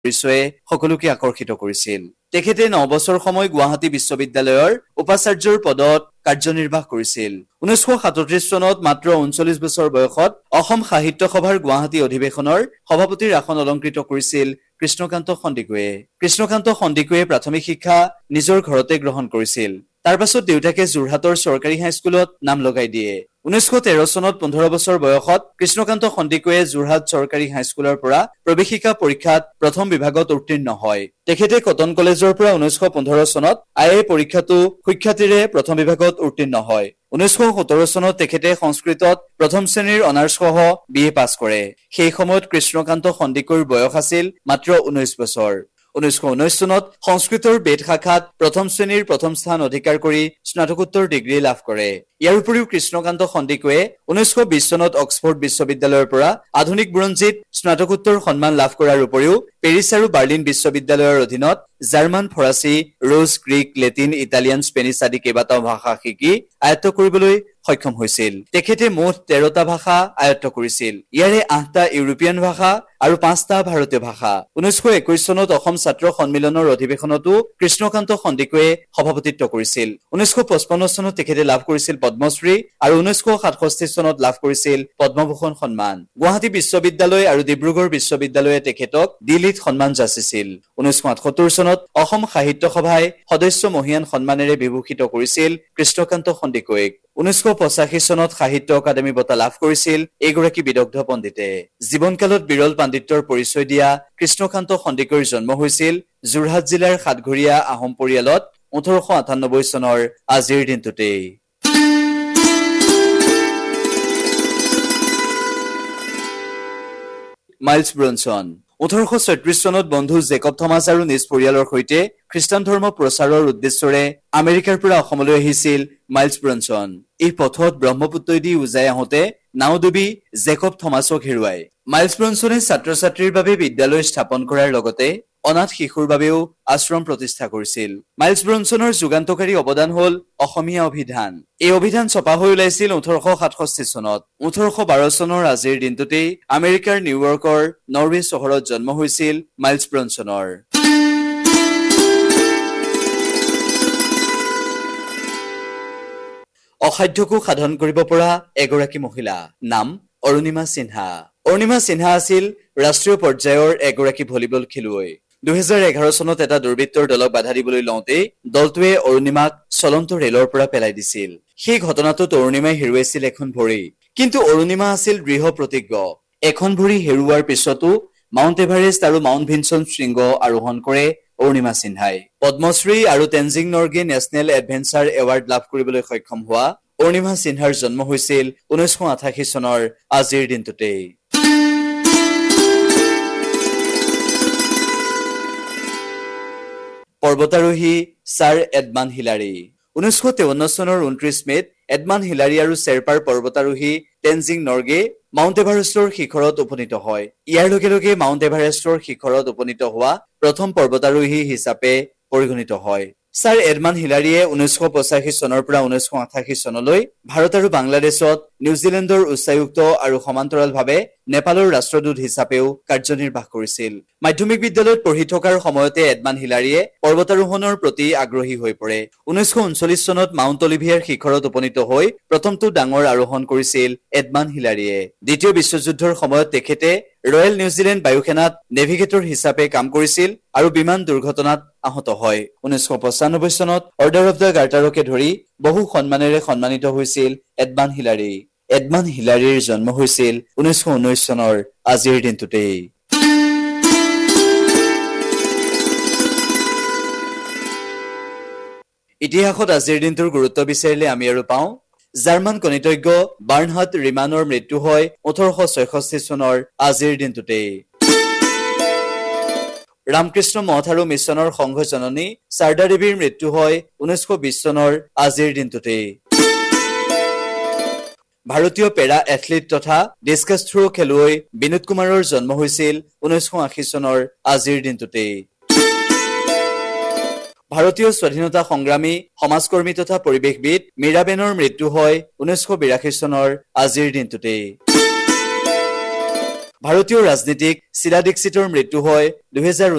পৰিচয়ে সকলোকে আকৰ্ষিত কৰিছিল। তেখেতে 9 বছৰ সময় গুৱাহাটী বিশ্ববিদ্যালয়ৰ উপাচাৰ্যৰ পদত কাৰ্যনিৰ্বাহ কৰিছিল। 1937 চনত মাত্ৰ 39 বছৰ বয়সত অসম সাহিত্য সভাৰ গুৱাহাটী অধিৱেশনৰ সভাপতিৰ আসন অলংকৃত কৰিছিল কৃষ্ণকান্ত সন্দিকৈয়ে। কৃষ্ণকান্ত সন্দিকৈয়ে প্ৰাথমিক শিক্ষা নিজৰ ঘৰতে গ্ৰহণ কৰিছিল। তাৰ পাছত দেউতাকে যোৰহাটৰ চৰকাৰী হাইস্কুলত নাম লগাই দিয়ে। 1913 চনত 15 বছৰ বয়সত কৃষ্ণকান্ত সন্দিকৈয়ে যোৰহাট চৰকাৰী হাইস্কুলৰ পৰা প্ৰৱেশিকা পৰীক্ষাত প্ৰথম বিভাগত উত্তীৰ্ণ হয়। তেখেতে কটন কলেজৰ পৰা 1915 চনত IA পৰীক্ষাতো সুখ্যাতিৰে প্ৰথম বিভাগত উত্তীৰ্ণ হয়। 1917 চনত তেখেতে সংস্কৃতত প্ৰথম শ্ৰেণীৰ অনাৰ্ছসহ BA পাছ কৰে। সেই সময়ত কৃষ্ণকান্ত সন্দিকৈৰ বয়স আছিল মাত্ৰ 19 বছৰ। 1919 চনত সংস্কৃতৰ বেদ শাখাত প্ৰথম শ্ৰেণীৰ প্ৰথম স্থান অধিকাৰ কৰি স্নাতকোত্তৰ ডিগ্ৰী লাভ কৰে। ইয়াৰ উপৰিও কৃষ্ণকান্ত সন্দিকৈয়ে 1920 চনত অক্সফৰ্ড বিশ্ববিদ্যালয়ৰ পৰা আধুনিক বুৰঞ্জীত স্নাতকোত্তৰ সন্মান লাভ কৰাৰ উপৰিও পেৰিছ আৰু বাৰ্লিন বিশ্ববিদ্যালয়ৰ অধীনত জাৰ্মান, ফৰাচী, ৰুছ, গ্ৰীক, লেটিন, ইটালিয়ান, স্পেনিছ আদি কেইবাটাও ভাষা শিকি আয়ত্ত কৰিবলৈ সক্ষম হৈছিল। তেখেতে মুঠ 13টা ভাষা আয়ত্ত কৰিছিল। ইয়াৰে 8টা ইউৰোপীয়ান ভাষা আৰু 5টা ভাৰতীয় ভাষা। 1921 চনত অসম ছাত্ৰ সন্মিলনৰ অধিৱেশনতো কৃষ্ণকান্ত সন্দিকৈয়ে সভাপতিত্ব কৰিছিল। 1955 চনত তেখেতে লাভ কৰিছিল পদ্মশ্ৰী আৰু 1967 চনত লাভ কৰিছিল পদ্মভূষণ সন্মান। গুৱাহাটী বিশ্ববিদ্যালয় আৰু ডিব্ৰুগড় বিশ্ববিদ্যালয়ে তেখেতক ডিলিট সন্মান যাচিছিল। 1978 চনত অসম সাহিত্য সভাই সদস্য মহিয়ান সন্মানেৰে বিভূষিত কৰিছিল কৃষ্ণকান্ত সন্দিকৈক। 1985 চনত সাহিত্য অকাডেমী বঁটা লাভ কৰিছিল এইগৰাকী বিদগ্ধ পণ্ডিতে। জীৱনকালত বিৰল পাণ্ডিত্যৰ পৰিচয় দিয়া কৃষ্ণকান্ত সন্দিকৈৰ জন্ম হৈছিল যোৰহাট জিলাৰ সাতঘৰীয়া আহোম পৰিয়ালত 1898 চনৰ আজিৰ দিনটোতেই। মাইলছ ব্ৰনছন 1836 চনত বন্ধু জেকব থমাছ আৰু নিজ পৰিয়ালৰ সৈতে খ্ৰীষ্টান ধৰ্ম প্ৰচাৰৰ উদ্দেশ্যৰে আমেৰিকাৰ পৰা অসমলৈ আহিছিল মাইলছ ব্ৰনছন। এই পথত ব্ৰহ্মপুত্ৰইদি উজাই আহোঁতে নাওডুবি জেকব থমাছক হেৰুৱায়। মাইলছ ব্ৰনছনে ছাত্ৰ ছাত্ৰীৰ বাবে বিদ্যালয় স্থাপন কৰাৰ লগতে অনাথ শিশুৰ বাবেও আশ্ৰম প্ৰতিষ্ঠা কৰিছিল। মাইলছ ব্ৰনছনৰ যুগান্তকাৰী অৱদান হ'ল অসমীয়া অভিধান। এই অভিধান ছপা হৈ ওলাইছিল 1867 চনত। 1812 চনৰ আজিৰ দিনটোতেই আমেৰিকাৰ নিউয়ৰ্কৰ নৰৱে চহৰত জন্ম হৈছিল মাইলছ ব্ৰনছনৰ। অসাধ্যকো সাধন কৰিব পৰা এগৰাকী মহিলা, নাম অৰুণিমা সিনহা। অৰুণিমা সিনহা আছিল ৰাষ্ট্ৰীয় পৰ্যায়ৰ এগৰাকী ভলীবল খেলুৱৈ। 2011 চনত এটা দুৰ্বৃত্তৰ দলক বাধা দিবলৈ লওঁতেই দলটোৱে অৰুণিমাক চলন্ত ৰেলৰ পৰা পেলাই দিছিল। সেই ঘটনাটোত অৰুণিমাই হেৰুৱাইছিল এখন ভৰি। কিন্তু অৰুণিমা আছিল দৃঢ় প্ৰতিজ্ঞ। এখন ভৰি হেৰুওৱাৰ পিছতো মাউণ্ট এভাৰেষ্ট আৰু মাউণ্ট ভিনচন শৃংগ আৰোহণ কৰে অৰুণিমা সিনহাই। পদ্মশ্ৰী আৰু Tenzing Norgay national adventure award লাভ কৰিবলৈ সক্ষম হোৱা অৰুণিমা সিনহাৰ জন্ম হৈছিল 1988 চনৰ আজিৰ দিনটোতেই। পৰ্বতাৰোহী ছাৰ এডমাণ্ড হিলাৰী 1953 চনৰ 29 মেত এডমাণ্ড হিলাৰী আৰু শ্বেৰপাৰ পৰ্বতাৰোহী তেনজিং নৰ্গে মাউণ্ট এভাৰেষ্টৰ শিখৰত উপনীত হয়। ইয়াৰ লগে লগে মাউণ্ট এভাৰেষ্টৰ শিখৰত উপনীত হোৱা প্ৰথম পৰ্বতাৰোহী হিচাপে পৰিগণিত হয়। ছাৰ এডমাণ্ড হিলাৰীয়ে 1985 চনৰ পৰা 1988 চনলৈ ভাৰত আৰু বাংলাদেশত নিউজিলেণ্ডৰ উচ্চায়ুক্ত আৰু সমান্তৰালভাৱে নেপালৰ ৰাষ্ট্ৰদূত হিচাপেও কাৰ্যনিৰ্বাহ কৰিছিল। মাধ্যমিক বিদ্যালয়ত পঢ়ি থকাৰ সময়তে এডমাণ্ড হিলাৰীয়ে পৰ্বতাৰোহণৰ প্ৰতি আগ্ৰহী হৈ পৰে। 1939 চনত মাউণ্ট অলিভিয়াৰ শিখৰত উপনীত হৈ প্ৰথমটো ডাঙৰ আৰোহণ কৰিছিল এডমাণ্ড হিলাৰীয়ে। দ্বিতীয় বিশ্বযুদ্ধৰ সময়ত তেখেতে ৰয়েল নিউজিলেণ্ড বায়ুসেনাত নেভিগেটৰ হিচাপে কাম কৰিছিল আৰু বিমান দুৰ্ঘটনাত আহত হয়। 1995 চনত অৰ্ডাৰ অফ দ্য গাৰ্টাৰকে ধৰি বহু সন্মানেৰে সন্মানিত হৈছিল এডমাণ্ড হিলাৰী। এডমাণ্ড হিলাৰীৰ জন্ম হৈছিল 1919 চনৰ আজিৰ দিনটোতেই। ইতিহাসত আজিৰ দিনটোৰ গুৰুত্ব বিচাৰিলে আমি আৰু পাওঁ জাৰ্মান গণিতজ্ঞ বাৰ্নহাৰ্ড ৰিমানৰ মৃত্যু হয় 1866 চনৰ আজিৰ দিনটোতেই। ৰামকৃষ্ণ মঠ আৰু মিছনৰ সংঘ জননী শাৰদা দেৱীৰ মৃত্যু হয় 1920 চনৰ আজিৰ দিনটোতেই। ভাৰতীয় পেৰা এথলীট তথা ডিস্কাছ থ্ৰ' খেলুৱৈ বিনোদ কুমাৰৰ জন্ম হৈছিল 1980 চনৰ আজিৰ দিনটোতেই। ভাৰতীয় স্বাধীনতা সংগ্ৰামী সমাজকৰ্মী তথা পৰিৱেশবিদ মীৰাবেনৰ মৃত্যু হয় 1982 চনৰ আজিৰ দিনটোতেই। ভাৰতীয় ৰাজনীতিক শীলা দীক্ষিতৰ মৃত্যু হয় 2019